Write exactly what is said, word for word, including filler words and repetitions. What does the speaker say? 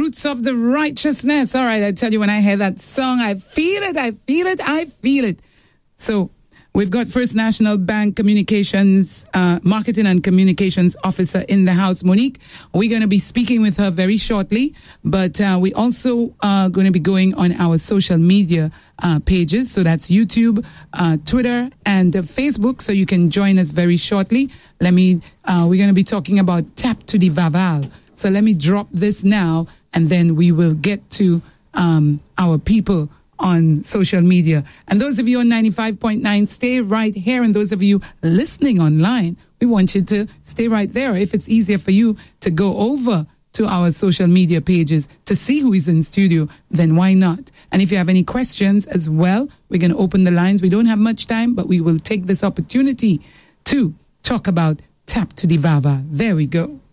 Roots of the Righteousness. All right, I tell you, when I hear that song, I feel it, I feel it, I feel it. So we've got First National Bank Communications, uh, Marketing and Communications Officer in the house, Monique. We're going to be speaking with her very shortly, but uh, we also are going to be going on our social media uh, pages. So that's YouTube, uh, Twitter, and uh, Facebook. So you can join us very shortly. Let me, uh, we're going to be talking about Tap to the Vaval. So let me drop this now, and then we will get to um, our people on social media. And those of you on ninety-five point nine, stay right here. And those of you listening online, we want you to stay right there. If it's easier for you to go over to our social media pages to see who is in studio, then why not? And if you have any questions as well, we're going to open the lines. We don't have much time, but we will take this opportunity to talk about Tap to the Vava. There we go.